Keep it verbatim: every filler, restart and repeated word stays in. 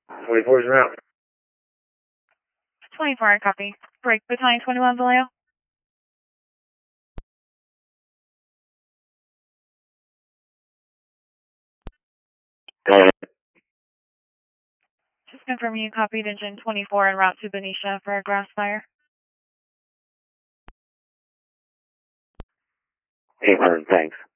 twenty-four's route. twenty-four, I copy. Break battalion twenty-one, Vallejo. Go ahead. Just confirming you copied engine twenty-four en route to Benicia for a grass fire. eight hundred, thanks.